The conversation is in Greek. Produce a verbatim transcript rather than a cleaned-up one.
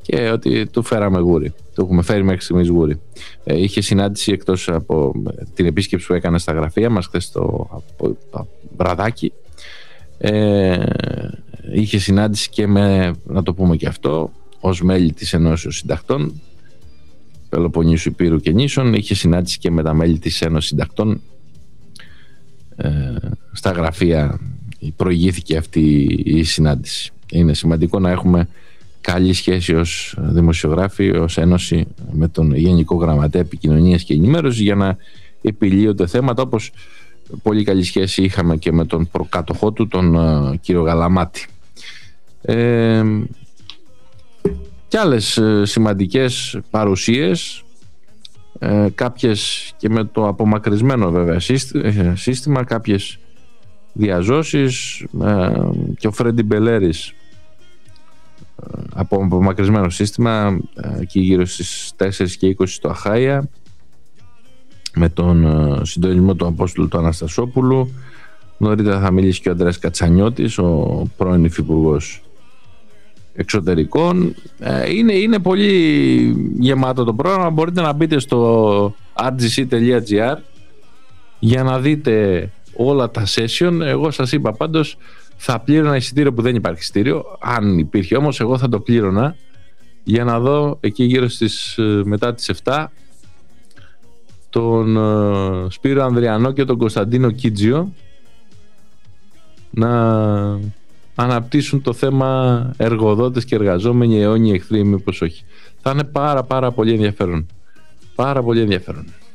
και ότι του φέραμε γούρι. Του έχουμε φέρει μέχρι στιγμής γούρι. Ε, είχε συνάντηση, εκτός από την επίσκεψη που έκανε στα γραφεία μας χθες το, το, το βραδάκι, ε, είχε συνάντηση και με, να το πούμε και αυτό, ως μέλη της Ενώσεως Συντακτών Πελοποννήσου, Υπήρου και Νήσων. Είχε συνάντηση και με τα μέλη της Ένωσης Συντακτών ε, στα γραφεία. Προηγήθηκε αυτή η συνάντηση. Είναι σημαντικό να έχουμε καλή σχέση ως δημοσιογράφοι, ως Ένωση, με τον Γενικό Γραμματέα Επικοινωνίας και Ενημέρωσης, για να επιλύονται θέματα, όπως πολύ καλή σχέση είχαμε και με τον προκάτοχό του, τον uh, κύριο Γαλαμάτη. Ε, και άλλες ε, σημαντικές παρουσίες, ε, κάποιες και με το απομακρυσμένο βέβαια σύστημα, κάποιες διαζώσεις, ε, και ο Φρέντι Μπελέρης από απομακρυσμένο σύστημα, εκεί γύρω στις τέσσερις και είκοσι στο Αχάια, με τον συντονισμό του Απόστολου του Αναστασόπουλου. Νωρίτερα θα μιλήσει και ο Ανδρέας Κατσανιώτης, ο πρώην υφυπουργός εξωτερικών. Είναι, είναι πολύ γεμάτο το πρόγραμμα. Μπορείτε να μπείτε στο αρ τζι σι τελεία τζι άρ για να δείτε όλα τα session. Εγώ σας είπα πάντως, θα πλήρωνα εισιτήριο που δεν υπάρχει εισιτήριο. Αν υπήρχε όμως, εγώ θα το πλήρωνα για να δω εκεί γύρω στις μετά τις επτά τον uh, Σπύρο Ανδριανό και τον Κωνσταντίνο Κίτζιο να αναπτύσσουν το θέμα εργοδότες και εργαζόμενοι, αιώνιοι εχθροί, μήπως όχι. Θα είναι πάρα πάρα πολύ ενδιαφέρον. Πάρα πολύ ενδιαφέρον.